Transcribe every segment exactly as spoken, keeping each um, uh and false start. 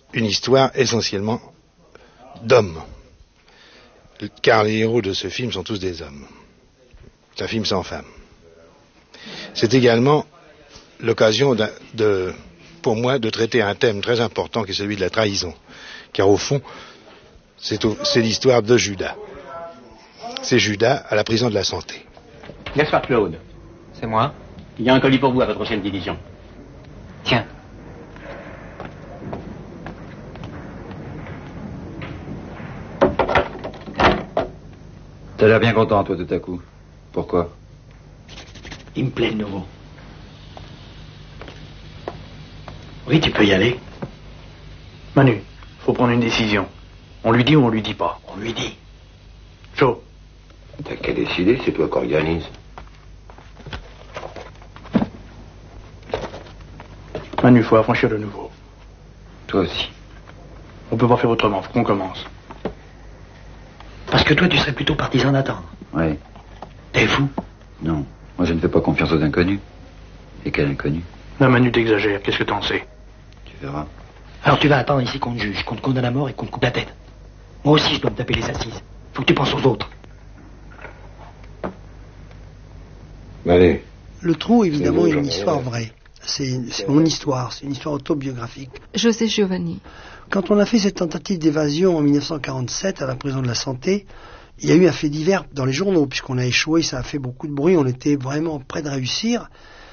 une histoire essentiellement d'hommes. Car les héros de ce film sont tous des hommes. C'est un film sans femmes. C'est également l'occasion de, de, pour moi de traiter un thème très important qui est celui de la trahison. Car au fond, c'est, au, c'est l'histoire de Judas. C'est Judas à la prison de la Santé. Gaspard Claude. C'est moi. Il y a un colis pour vous à votre ancienne division. Tiens. T'as l'air bien content, toi, tout à coup. Pourquoi? Il me plaît de nouveau. Oui, tu peux y aller. Manu, faut prendre une décision. On lui dit ou on lui dit pas? On lui dit. Joe. T'as qu'à décider, c'est toi qui organise. Manu, faut affranchir de nouveau. Toi aussi. On peut pas faire autrement, faut qu'on commence. Parce que toi, tu serais plutôt partisan d'attendre. Oui. T'es fou? Non. Moi, je ne fais pas confiance aux inconnus. Et quel inconnu? Non, Manu, t'exagères. Qu'est-ce que t'en sais? Tu verras. Alors tu vas attendre ici qu'on te juge, qu'on te condamne à mort et qu'on te coupe la tête. Moi aussi, je dois me taper les assises. Faut que tu penses aux autres. Allez. Le Trou, évidemment, beau, est une Jean. histoire vraie. C'est, c'est mon histoire, c'est une histoire autobiographique. José Giovanni. Quand on a fait cette tentative d'évasion en mille neuf cent quarante-sept à la prison de la Santé, il y a eu un fait divers dans les journaux, puisqu'on a échoué, ça a fait beaucoup de bruit, on était vraiment près de réussir,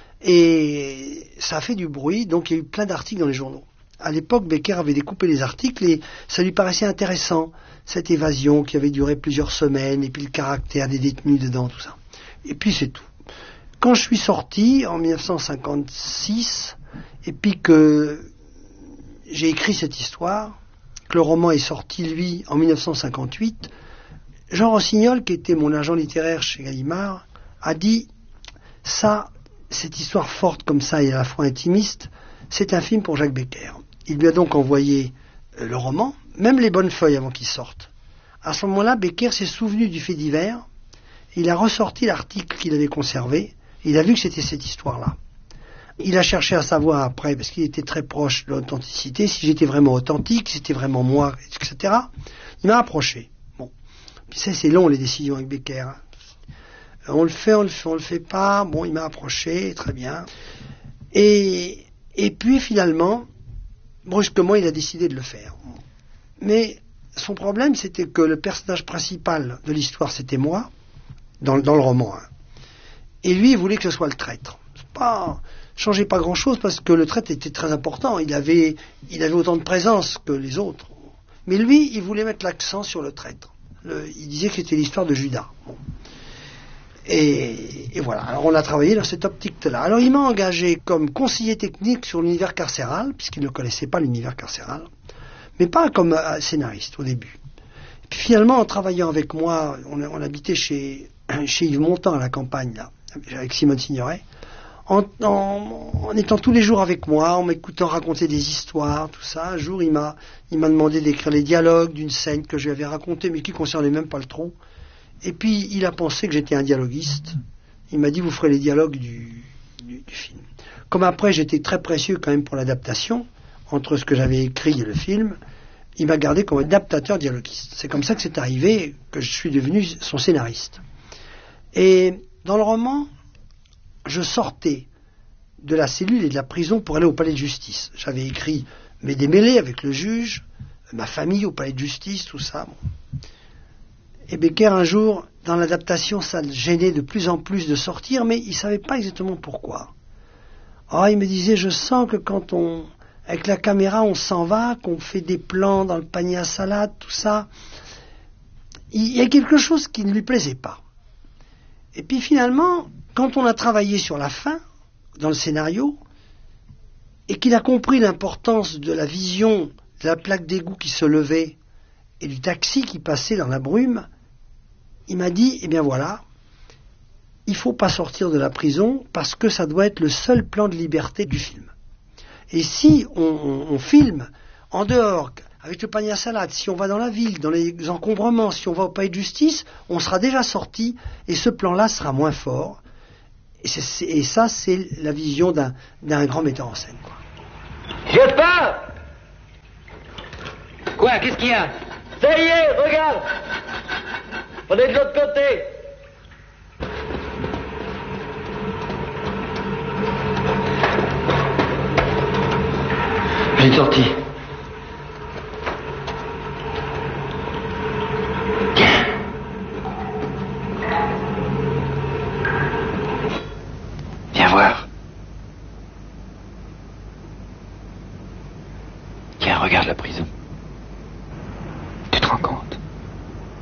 et ça a fait du bruit, donc il y a eu plein d'articles dans les journaux. À l'époque, Becker avait découpé les articles et ça lui paraissait intéressant, cette évasion qui avait duré plusieurs semaines, et puis le caractère des détenus dedans, tout ça. Et puis c'est tout. Quand je suis sorti en mille neuf cent cinquante-six, et puis que j'ai écrit cette histoire, que le roman est sorti, lui, en mille neuf cent cinquante-huit, Jean Rossignol, qui était mon agent littéraire chez Gallimard, a dit « Ça, cette histoire forte comme ça et à la fois intimiste, c'est un film pour Jacques Becker. » Il lui a donc envoyé le roman, même les bonnes feuilles avant qu'il sorte. À ce moment-là, Becker s'est souvenu du fait divers, il a ressorti l'article qu'il avait conservé, il a vu que c'était cette histoire-là. Il a cherché à savoir après, parce qu'il était très proche de l'authenticité, si j'étais vraiment authentique, si c'était vraiment moi, et cetera. Il m'a approché. Bon. Puis ça, c'est long, les décisions avec Becker. Hein. On le fait, on le fait, on le fait pas. Bon, il m'a approché, très bien. Et, et puis, finalement, brusquement, il a décidé de le faire. Mais son problème, c'était que le personnage principal de l'histoire, c'était moi, dans, dans le roman. Hein. Et lui, il voulait que ce soit le traître. C'est pas... changeait pas grand-chose parce que le traître était très important. Il avait, il avait autant de présence que les autres. Mais lui, il voulait mettre l'accent sur le traître. Le, il disait que c'était l'histoire de Judas. Bon. Et, et voilà. Alors on a travaillé dans cette optique-là. Alors il m'a engagé comme conseiller technique sur l'univers carcéral, puisqu'il ne connaissait pas l'univers carcéral, mais pas comme euh, scénariste au début. Et puis finalement, en travaillant avec moi, on, on habitait chez, chez Yves Montand à la campagne, là, avec Simone Signoret. En, en, en étant tous les jours avec moi, en m'écoutant raconter des histoires, tout ça, un jour il m'a, il m'a demandé d'écrire les dialogues d'une scène que je lui avais racontée, mais qui ne concernait même pas le Trou. Et puis il a pensé que j'étais un dialoguiste. Il m'a dit vous ferez les dialogues du, du, du film. Comme après j'étais très précieux quand même pour l'adaptation, entre ce que j'avais écrit et le film, il m'a gardé comme adaptateur dialoguiste. C'est comme ça que c'est arrivé que je suis devenu son scénariste. Et dans le roman, je sortais de la cellule et de la prison pour aller au palais de justice. J'avais écrit mes démêlés avec le juge, ma famille au palais de justice, tout ça. Bon. Et Becker, un jour, dans l'adaptation, ça le gênait de plus en plus de sortir, mais il ne savait pas exactement pourquoi. Oh, il me disait, je sens que quand on, avec la caméra, on s'en va, qu'on fait des plans dans le panier à salade, tout ça, il y a quelque chose qui ne lui plaisait pas. Et puis finalement, quand on a travaillé sur la fin, dans le scénario, et qu'il a compris l'importance de la vision de la plaque d'égout qui se levait et du taxi qui passait dans la brume, il m'a dit, eh bien voilà, il ne faut pas sortir de la prison parce que ça doit être le seul plan de liberté du film. Et si on, on, on filme en dehors, avec le panier à salade, si on va dans la ville, dans les encombrements, si on va au palais de justice, on sera déjà sorti et ce plan-là sera moins fort. Et, c'est, c'est, et ça, c'est la vision d'un, d'un grand metteur en scène. Quoi. J'ai peur. Quoi? Qu'est-ce qu'il y a? Ça y est, regarde. On est de l'autre côté. J'ai une sortie. Tiens. Viens voir. Tiens, regarde la prison. Tu te rends compte?